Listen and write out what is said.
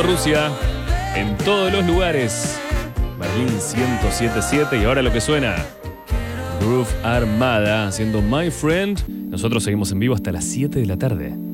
Rusia, en todos los lugares. Berlín 107.7 y ahora lo que suena. Groove Armada haciendo My Friend. Nosotros seguimos en vivo hasta las 7 de la tarde.